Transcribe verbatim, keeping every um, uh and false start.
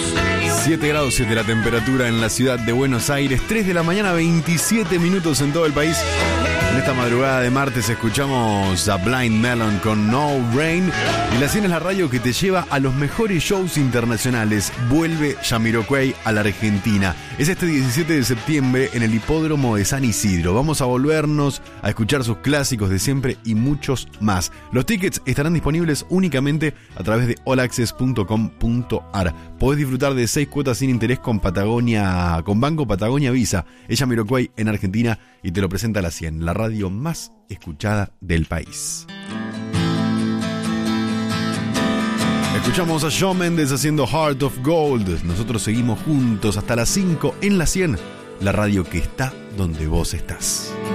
siete grados siete la temperatura en la ciudad de Buenos Aires, tres de la mañana, veintisiete minutos en todo el país. En esta madrugada de martes escuchamos a Blind Melon con No Rain. Y la cien es la radio que te lleva a los mejores shows internacionales. Vuelve Jamiroquai a la Argentina. Es este diecisiete de septiembre en el hipódromo de San Isidro. Vamos a volvernos a escuchar sus clásicos de siempre y muchos más. Los tickets estarán disponibles únicamente a través de all access punto com punto a r. Podés disfrutar de seis cuotas sin interés con Patagonia, con Banco Patagonia Visa. Es Jamiroquai en Argentina y te lo presenta la cien, la radio más escuchada del país. Escuchamos a Shawn Mendes haciendo Heart of Gold. Nosotros seguimos juntos hasta las cinco en la cien, la radio que está donde vos estás.